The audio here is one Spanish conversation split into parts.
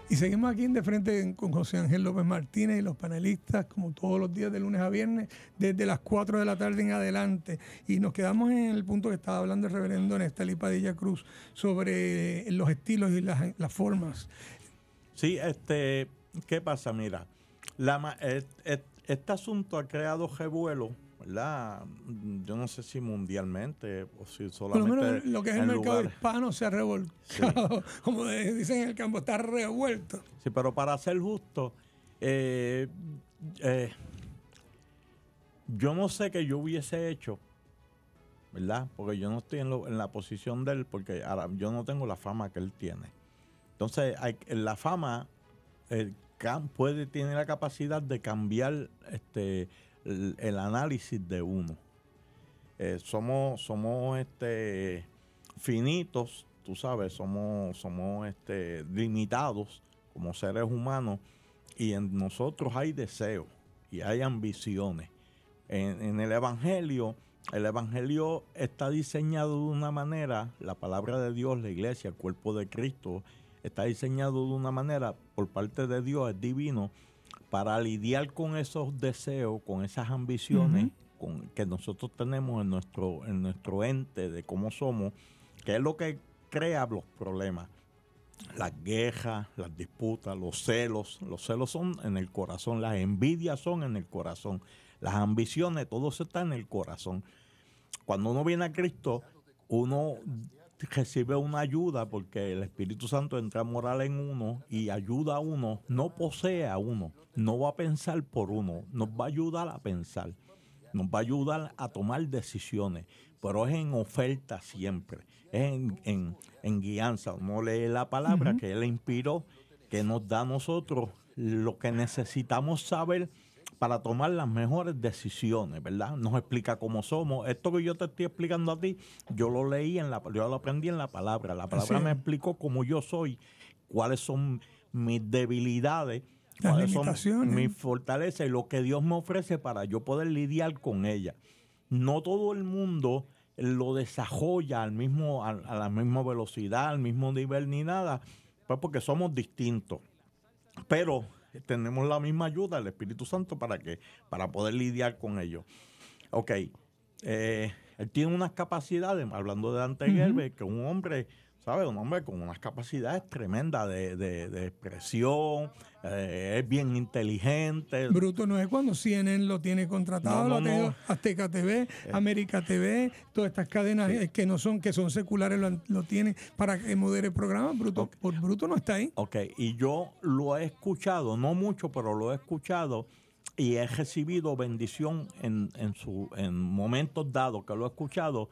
Y seguimos aquí en De Frente con José Ángel López Martínez y los panelistas, como todos los días de lunes a viernes, desde las 4 de la tarde en adelante. Y nos quedamos en el punto que estaba hablando el reverendo Nestalí Padilla Cruz sobre los estilos y las formas. Sí, ¿qué pasa? Mira, este asunto ha creado revuelo, ¿verdad? Yo no sé si mundialmente o si solamente por lo menos lo que es el mercado lugares hispano se ha revolcado, sí. Como dicen en el campo, está revuelto. Sí, pero para ser justo, yo no sé qué yo hubiese hecho, ¿verdad? Porque yo no estoy en la posición de él, porque ahora yo no tengo la fama que él tiene. Entonces, la fama tiene la capacidad de cambiar el análisis de uno. Somos finitos, tú sabes, somos limitados como seres humanos, y en nosotros hay deseos y hay ambiciones. En el Evangelio está diseñado de una manera, la palabra de Dios, la iglesia, el cuerpo de Cristo, está diseñado de una manera por parte de Dios, es divino, para lidiar con esos deseos, con esas ambiciones que nosotros tenemos en nuestro ente de cómo somos, que es lo que crea los problemas. Las guerras, las disputas, los celos son en el corazón, las envidias son en el corazón, las ambiciones, todo eso está en el corazón. Cuando uno viene a Cristo, uno recibe una ayuda porque el Espíritu Santo entra a morar en uno y ayuda a uno, no posee a uno, no va a pensar por uno, nos va a ayudar a pensar, nos va a ayudar a tomar decisiones, pero es en oferta siempre, es en guianza. Uno lee la palabra que Él inspiró, que nos da a nosotros lo que necesitamos saber para tomar las mejores decisiones, ¿verdad? Nos explica cómo somos. Esto que yo te estoy explicando a ti, yo lo leí yo lo aprendí en la palabra. La palabra me explicó cómo yo soy, cuáles son mis debilidades, cuáles son mis fortalezas y lo que Dios me ofrece para yo poder lidiar con ellas. No todo el mundo lo desarrolla a la misma velocidad, al mismo nivel ni nada, pues porque somos distintos. Pero tenemos la misma ayuda del Espíritu Santo para poder lidiar con ello. Ok, él tiene unas capacidades, hablando de Dante Gerber, que un hombre, ¿sabes? Un hombre con unas capacidades tremendas de expresión, es bien inteligente. Bruto no es cuando CNN lo tiene contratado, lo ha tenido Azteca TV, América TV, todas estas cadenas que son seculares lo tienen para que modere el programa. Bruto, por Bruto no está ahí. Ok, y yo lo he escuchado, no mucho, pero lo he escuchado y he recibido bendición en momentos dados que lo he escuchado,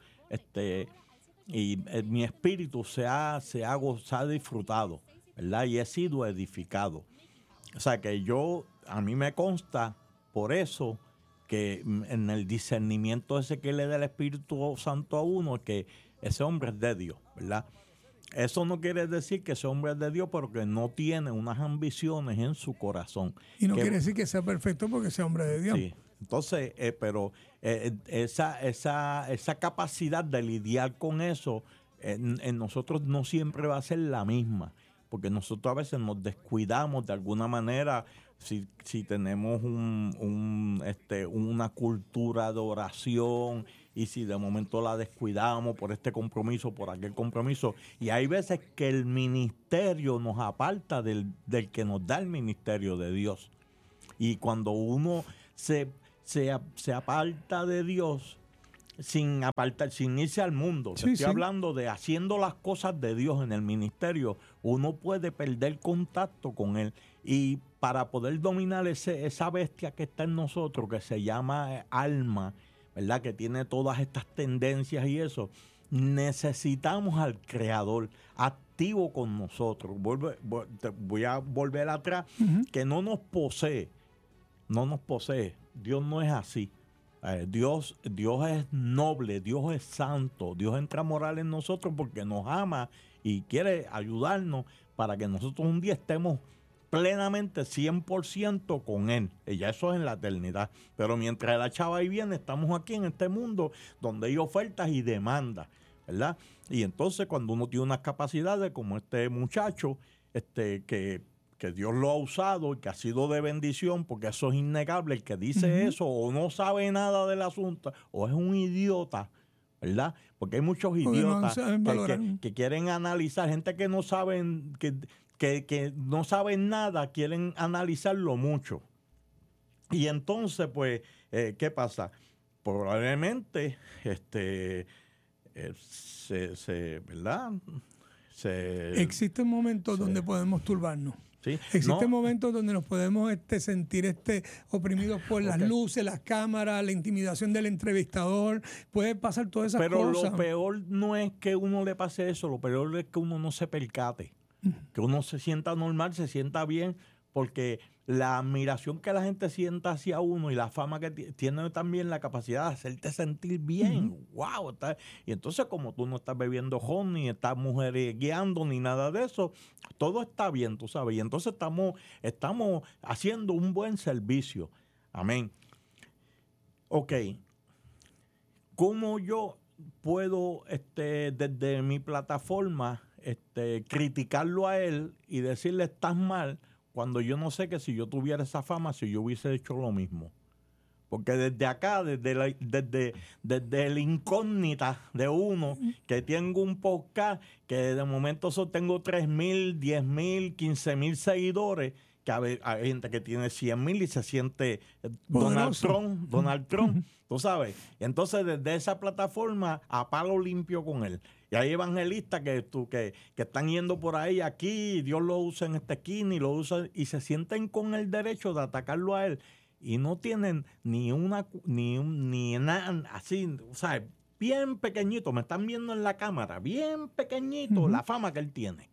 y mi espíritu se ha disfrutado, ¿verdad? Y he sido edificado. O sea que a mí me consta por eso que en el discernimiento ese que le da el Espíritu Santo a uno, que ese hombre es de Dios, ¿verdad? Eso no quiere decir que ese hombre es de Dios, pero que no tiene unas ambiciones en su corazón. Y no quiere decir que sea perfecto porque sea hombre de Dios. Sí. Entonces, pero esa capacidad de lidiar con eso en nosotros no siempre va a ser la misma, porque nosotros a veces nos descuidamos de alguna manera. Si tenemos una cultura de oración y si de momento la descuidamos por este compromiso, por aquel compromiso, y hay veces que el ministerio nos aparta del que nos da el ministerio de Dios. Y cuando uno se aparta de Dios sin irse al mundo, estoy hablando de haciendo las cosas de Dios en el ministerio, uno puede perder contacto con Él. Y para poder dominar esa bestia que está en nosotros, que se llama alma, ¿verdad? Que tiene todas estas tendencias y eso, necesitamos al Creador activo con nosotros. Voy a volver atrás, que no nos posee. Dios no es así. Dios es noble, Dios es santo, Dios entra a morar en nosotros porque nos ama y quiere ayudarnos para que nosotros un día estemos plenamente 100% con Él. Y ya eso es en la eternidad. Pero mientras la chava ahí viene, estamos aquí en este mundo donde hay ofertas y demandas, ¿verdad? Y entonces cuando uno tiene unas capacidades como este muchacho, que que Dios lo ha usado y que ha sido de bendición, porque eso es innegable. El que dice eso o no sabe nada del asunto o es un idiota, ¿verdad? Porque hay muchos idiotas que quieren analizar, gente que no saben, que no saben nada, quieren analizarlo mucho. Y entonces, pues, ¿qué pasa? Probablemente, ¿verdad? Existen momentos donde podemos turbarnos. Sí. Existen momentos donde nos podemos sentir oprimidos por las luces, las cámaras, la intimidación del entrevistador. Puede pasar todas esas cosas. Pero lo peor no es que uno le pase eso, lo peor es que uno no se percate. Que uno se sienta normal, se sienta bien, porque la admiración que la gente sienta hacia uno y la fama que tiene también la capacidad de hacerte sentir bien. ¡Wow! Y entonces, como tú no estás bebiendo ron, ni estás guiando, ni nada de eso, todo está bien, tú sabes. Y entonces estamos haciendo un buen servicio. Amén. Ok. ¿Cómo yo puedo, desde mi plataforma, criticarlo a él y decirle estás mal, cuando yo no sé que si yo tuviera esa fama, si yo hubiese hecho lo mismo? Porque desde acá, desde la incógnita de uno, que tengo un podcast que de momento tengo 3,000, 10,000, 15,000 seguidores, que hay gente que tiene 100,000 y se siente Donald Trump, tú sabes. Entonces, desde esa plataforma, a palo limpio con él. Y hay evangelistas que están yendo por ahí, aquí, y Dios lo usa en esta esquina, y lo usa, y se sienten con el derecho de atacarlo a él. Y no tienen ni nada así, o sea, bien pequeñito, me están viendo en la cámara, bien pequeñito, la fama que él tiene.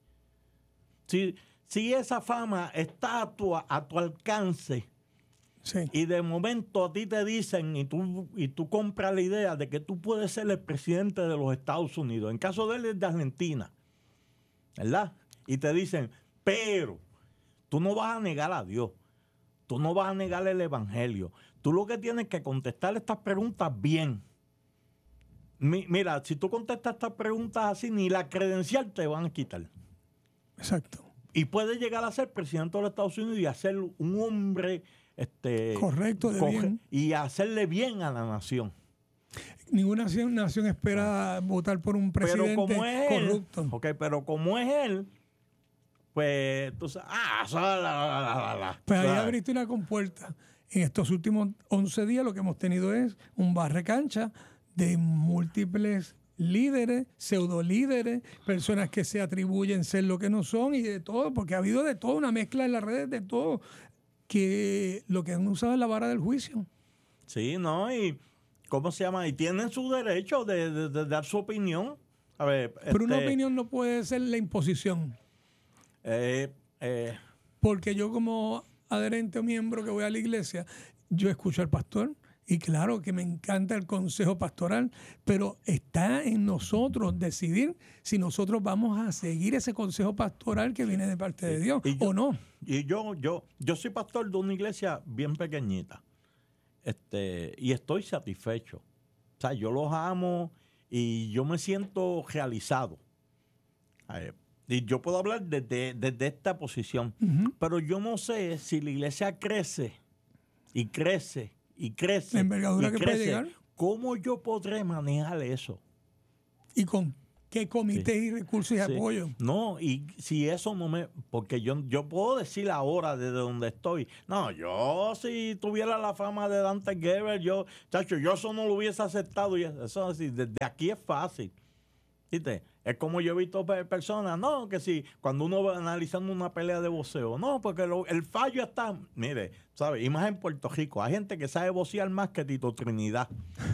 Si esa fama está a tu alcance, sí, y de momento a ti te dicen y tú compras la idea de que tú puedes ser el presidente de los Estados Unidos, en caso de él es de Argentina, ¿verdad? Y te dicen, pero tú no vas a negar a Dios, tú no vas a negar el evangelio, tú lo que tienes que contestar estas preguntas bien. Mira, si tú contestas estas preguntas así, ni la credencial te van a quitar. Exacto. Y puedes llegar a ser presidente de los Estados Unidos y a ser un hombre correcto, bien, y hacerle bien a la nación. Ninguna nación espera votar por un presidente corrupto. Pero como es él, pues tú sabes, pues ahí abriste una compuerta. En estos últimos 11 días lo que hemos tenido es un barrecancha de múltiples líderes, pseudolíderes, personas que se atribuyen ser lo que no son y de todo, porque ha habido de todo, una mezcla en las redes de todo, que lo que han usado es la vara del juicio. Sí, ¿no? Y ¿cómo se llama? Y tienen su derecho de dar su opinión. A ver, pero una opinión no puede ser la imposición. Porque yo como adherente o miembro que voy a la iglesia, yo escucho al pastor y claro que me encanta el consejo pastoral, pero está en nosotros decidir si nosotros vamos a seguir ese consejo pastoral que viene de parte de Dios o no. Y yo soy pastor de una iglesia bien pequeñita, y estoy satisfecho. O sea, yo los amo y yo me siento realizado. Y yo puedo hablar desde esta posición, pero yo no sé si la iglesia crece y crece y crece. La envergadura que puede llegar. ¿Cómo yo podré manejar eso? ¿Y con qué comités y recursos y apoyo? No, y si eso no porque yo puedo decir ahora desde donde estoy, no, yo si tuviera la fama de Dante Gebel, yo eso no lo hubiese aceptado. Y eso así, desde aquí es fácil. ¿Viste? Es como yo he visto personas, no, que si cuando uno va analizando una pelea de boxeo, no, porque el fallo está, mire, ¿sabes? Y más en Puerto Rico, hay gente que sabe boxear más que Tito Trinidad.